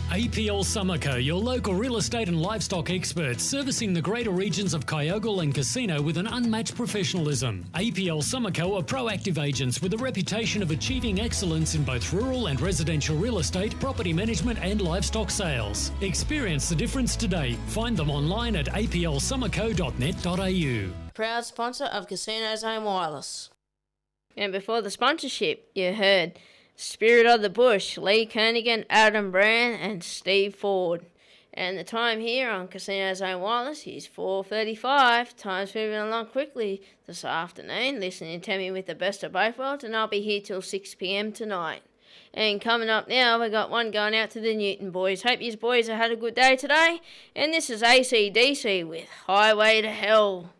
APL Summerco, your local real estate and livestock experts, servicing the greater regions of Kyogle and Casino with an unmatched professionalism. APL Summerco are proactive agents with a reputation of achieving excellence in both rural and residential real estate, property management and livestock sales. Experience the difference today. Find them online at aplsummerco.net.au. Proud sponsor of Casino Zone Wireless. And before the sponsorship, you heard Spirit of the Bush, Lee Kernaghan, Adam Brand and Steve Ford. And the time here on Casino Zone Wireless is 4:35. Time's moving along quickly this afternoon. Listening to me with the best of both worlds, and I'll be here till 6 p.m. tonight. And coming up now, we got one going out to the Newton boys. Hope you boys have had a good day today. And this is AC/DC with Highway to Hell.